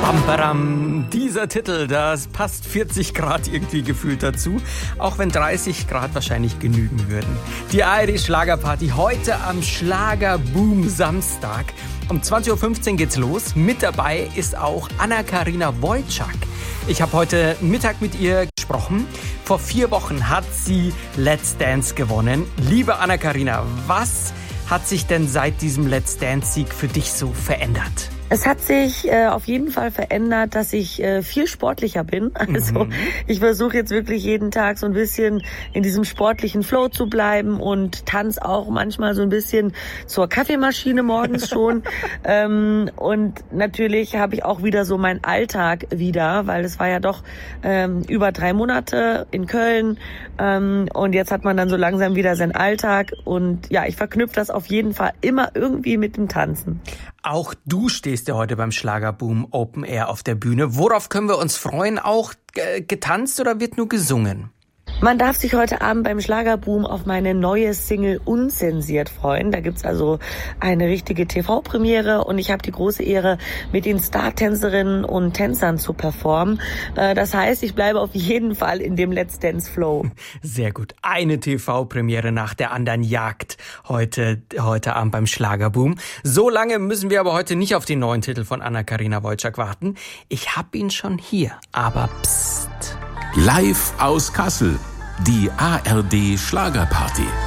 Bam, dieser Titel, das passt 40 Grad irgendwie gefühlt dazu, auch wenn 30 Grad wahrscheinlich genügen würden. Die ARD-Schlagerparty heute am Schlagerboom Samstag. Um 20.15 Uhr geht's los. Mit dabei ist auch Anna-Karina Wojcik. Ich habe heute Mittag mit ihr gesprochen. Vor 4 Wochen hat sie Let's Dance gewonnen. Liebe Anna-Karina, was hat sich denn seit diesem Let's Dance-Sieg für dich so verändert? Es hat sich auf jeden Fall verändert, dass ich viel sportlicher bin. Also ich versuche jetzt wirklich jeden Tag so ein bisschen in diesem sportlichen Flow zu bleiben und tanze auch manchmal so ein bisschen zur Kaffeemaschine morgens schon. Und natürlich habe ich auch wieder so meinen Alltag wieder, weil es war ja doch über 3 Monate in Köln. Und jetzt hat man dann so langsam wieder seinen Alltag. Und ja, ich verknüpfe das auf jeden Fall immer irgendwie mit dem Tanzen. Auch du stehst ja heute beim Schlagerboom Open Air auf der Bühne. Worauf können wir uns freuen? Auch getanzt oder wird nur gesungen? Man darf sich heute Abend beim Schlagerboom auf meine neue Single Unzensiert freuen. Da gibt's also eine richtige TV-Premiere und ich habe die große Ehre, mit den Star-Tänzerinnen und Tänzern zu performen. Das heißt, ich bleibe auf jeden Fall in dem Let's Dance Flow. Sehr gut. Eine TV-Premiere nach der anderen jagt heute Abend beim Schlagerboom. So lange müssen wir aber heute nicht auf den neuen Titel von Anna-Karina Wojcik warten. Ich hab ihn schon hier, aber psst. Live aus Kassel, die ARD Schlagerparty.